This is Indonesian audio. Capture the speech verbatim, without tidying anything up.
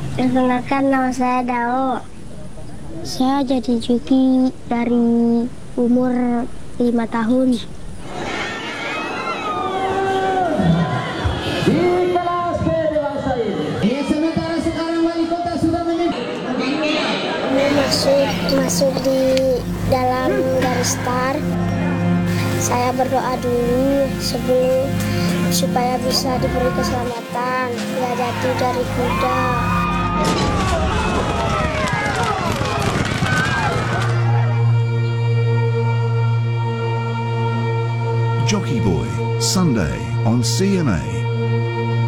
Perkenalkan, nama saya Dao. Saya jadi joki dari umur lima tahun. Di kelas B dewasa ini. Sementara sekarang wali kota sudah menyebut. Masuk masuk di dalam garis start. Saya berdoa dulu sebelum supaya bisa diberi keselamatan, tidak jatuh dari kuda. Jockey Boy, Sunday on C M A.